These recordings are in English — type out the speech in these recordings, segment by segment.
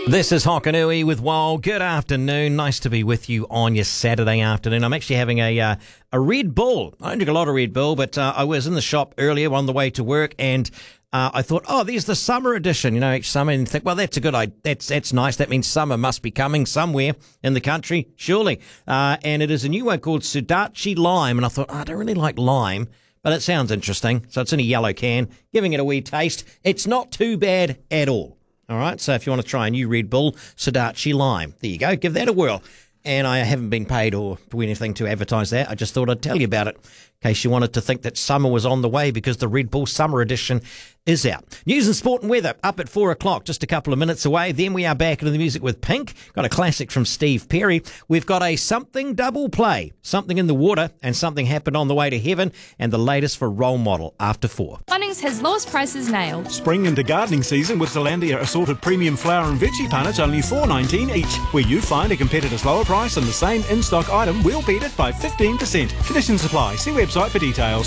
This is Hokanui with Wal. Good afternoon. Nice to be with you on your Saturday afternoon. I'm actually having a Red Bull. I don't drink a lot of Red Bull, but I was in the shop earlier on the way to work, and I thought, oh, there's the summer edition. You know, each summer, and you think, well, that's a good idea. That's nice. That means summer must be coming somewhere in the country, surely. And it is a new one called Sudachi Lime, and I thought, I don't really like lime, but it sounds interesting. So it's in a yellow can, giving it a wee taste. It's not too bad at all. All right, so if you want to try a new Red Bull Sudachi Lime, there you go. Give that a whirl. And I haven't been paid or do anything to advertise that. I just thought I'd tell you about it in case you wanted to think that summer was on the way, because the Red Bull Summer Edition is out. News and sport and weather up at 4 o'clock, just a couple of minutes away. Then we are back into the music with Pink. Got a classic from Steve Perry. We've got a something double play, something in the water and something happened on the way to heaven, and the latest for Role Model after 4. Bunnings has lowest prices nailed. Spring into gardening season with Zealandia assorted premium flower and veggie punnets only $4.19 each. Where you find a competitor's lower price and the same in-stock item, we'll beat it by 15%. Conditions apply. See website for details.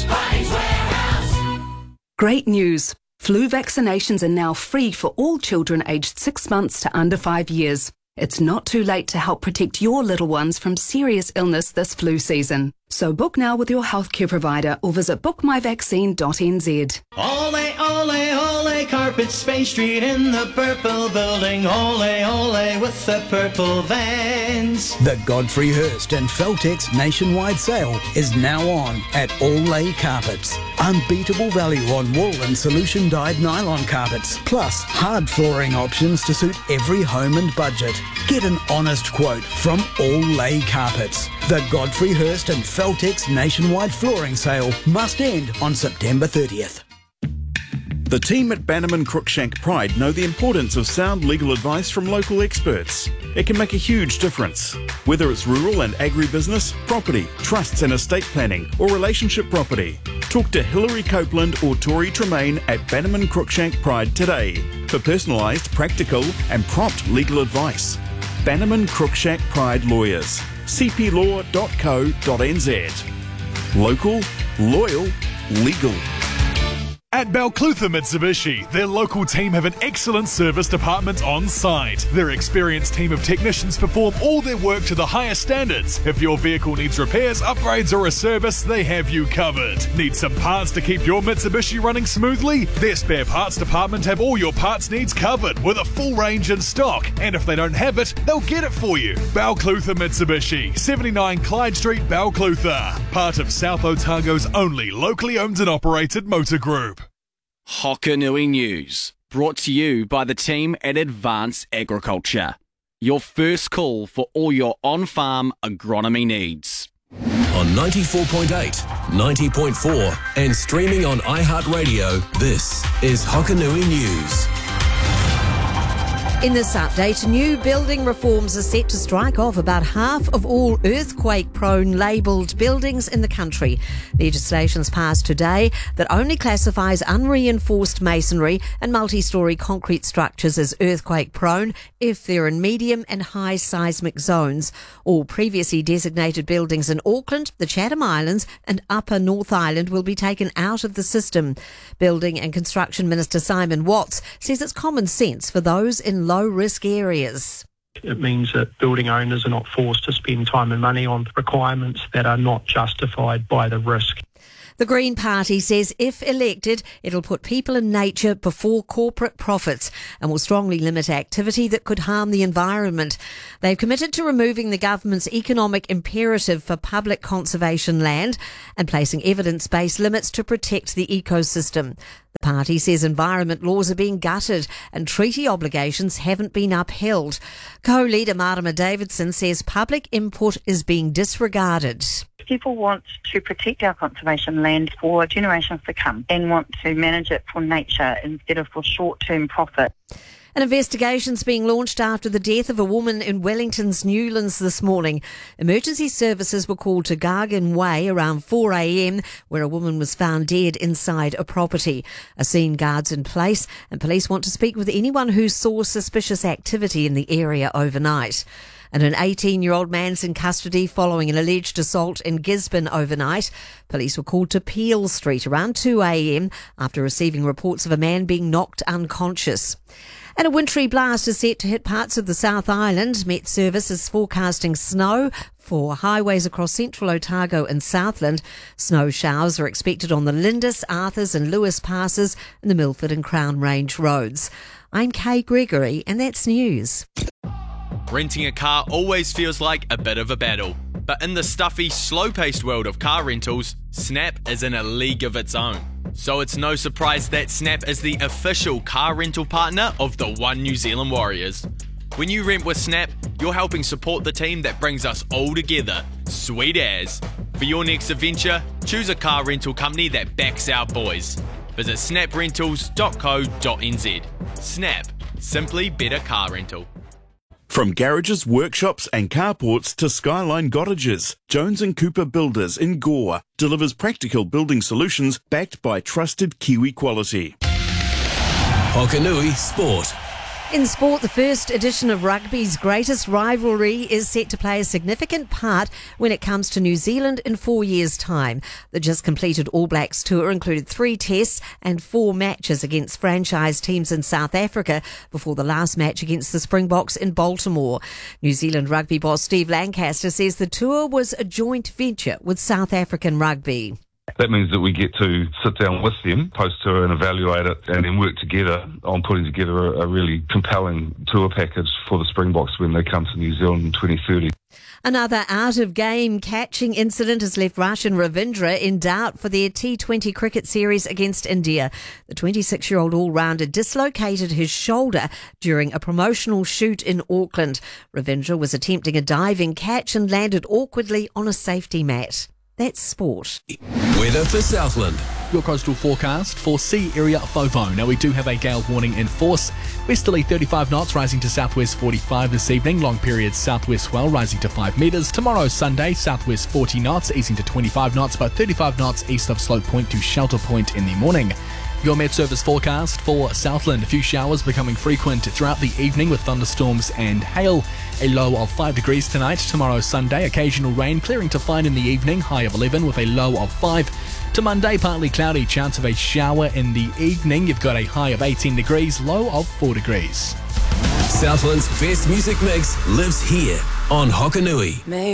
Great news. Flu vaccinations are now free for all children aged 6 months to under 5 years. It's not too late to help protect your little ones from serious illness this flu season. So book now with your healthcare provider or visit bookmyvaccine.nz. Ole, ole, ole, Carpet Space Street in the purple building. Ole, ole, with the purple vans. The Godfrey Hirst and Feltex nationwide sale is now on at Ole Carpets. Unbeatable value on wool and solution-dyed nylon carpets, plus hard flooring options to suit every home and budget. Get an honest quote from Ole Carpets. The Godfrey Hirst and Feltex nationwide flooring sale must end on September 30th. The team at Bannerman Cruikshank Pride know the importance of sound legal advice from local experts. It can make a huge difference. Whether it's rural and agribusiness, property, trusts and estate planning, or relationship property. Talk to Hilary Copeland or Tori Tremaine at Bannerman Cruikshank Pride today for personalised, practical and prompt legal advice. Bannerman Cruikshank Pride Lawyers. cplaw.co.nz. Local, loyal, legal. At Balclutha Mitsubishi, their local team have an excellent service department on site. Their experienced team of technicians perform all their work to the highest standards. If your vehicle needs repairs, upgrades or a service, they have you covered. Need some parts to keep your Mitsubishi running smoothly? Their spare parts department have all your parts needs covered with a full range in stock. And if they don't have it, they'll get it for you. Balclutha Mitsubishi, 79 Clyde Street, Balclutha. Part of South Otago's only locally owned and operated motor group. Hokanui News, brought to you by the team at Advanced Agriculture. Your first call for all your on-farm agronomy needs. On 94.8, 90.4 and streaming on iHeartRadio, this is Hokanui News. In this update, new building reforms are set to strike off about half of all earthquake-prone labelled buildings in the country. Legislation's passed today that only classifies unreinforced masonry and multi-storey concrete structures as earthquake-prone if they're in medium and high seismic zones. All previously designated buildings in Auckland, the Chatham Islands and Upper North Island will be taken out of the system. Building and Construction Minister Simon Watts says it's common sense for those in low-risk areas. It means that building owners are not forced to spend time and money on requirements that are not justified by the risk. The Green Party says if elected, it'll put people and nature before corporate profits and will strongly limit activity that could harm the environment. They've committed to removing the government's economic imperative for public conservation land and placing evidence-based limits to protect the ecosystem. The party says environment laws are being gutted and treaty obligations haven't been upheld. Co-leader Marama Davidson says public input is being disregarded. People want to protect our conservation land for generations to come and want to manage it for nature instead of for short-term profit. An investigation's being launched after the death of a woman in Wellington's Newlands this morning. Emergency services were called to Gargan Way around 4 a.m, where a woman was found dead inside a property. A scene guard's in place and police want to speak with anyone who saw suspicious activity in the area overnight. And an 18-year-old man's in custody following an alleged assault in Gisborne overnight. Police were called to Peel Street around 2 a.m. after receiving reports of a man being knocked unconscious. And a wintry blast is set to hit parts of the South Island. Met Service is forecasting snow for highways across central Otago and Southland. Snow showers are expected on the Lindis, Arthurs and Lewis passes and the Milford and Crown Range roads. I'm Kay Gregory and that's news. Renting a car always feels like a bit of a battle. But in the stuffy, slow-paced world of car rentals, Snap is in a league of its own. So it's no surprise that Snap is the official car rental partner of the One New Zealand Warriors. When you rent with Snap, you're helping support the team that brings us all together. Sweet as. For your next adventure, choose a car rental company that backs our boys. Visit snaprentals.co.nz. Snap. Simply better car rental. From garages, workshops and carports to Skyline Cottages, Jones & Cooper Builders in Gore delivers practical building solutions backed by trusted Kiwi quality. Hokanui Sport. In sport, the first edition of rugby's greatest rivalry is set to play a significant part when it comes to New Zealand in 4 years' time. The just completed All Blacks tour included 3 tests and 4 matches against franchise teams in South Africa before the last match against the Springboks in Baltimore. New Zealand rugby boss Steve Lancaster says the tour was a joint venture with South African Rugby. That means that we get to sit down with them, post-tour and evaluate it, and then work together on putting together a really compelling tour package for the Springboks when they come to New Zealand in 2030. Another out-of-game catching incident has left Roshan Ravindra in doubt for their T20 cricket series against India. The 26-year-old all-rounder dislocated his shoulder during a promotional shoot in Auckland. Ravindra was attempting a diving catch and landed awkwardly on a safety mat. That's sport. Weather for Southland. Your coastal forecast for sea area FOVO. Now we do have a gale warning in force. Westerly 35 knots rising to southwest 45 this evening. Long period southwest swell rising to 5 metres. Tomorrow Sunday southwest 40 knots easing to 25 knots, but 35 knots east of Slope Point to Shelter Point in the morning. Your Met Service forecast for Southland. A few showers becoming frequent throughout the evening with thunderstorms and hail. A low of 5 degrees tonight. Tomorrow Sunday, occasional rain clearing to fine in the evening. High of 11 with a low of 5. To Monday, partly cloudy, chance of a shower in the evening. You've got a high of 18 degrees, low of 4 degrees. Southland's best music mix lives here on Hokanui.